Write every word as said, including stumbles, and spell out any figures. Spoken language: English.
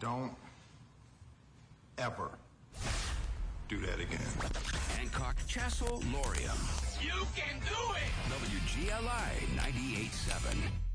Don't ever do that again. Hancock Castle Lorium. You can do it! W G L I ninety-eight point seven.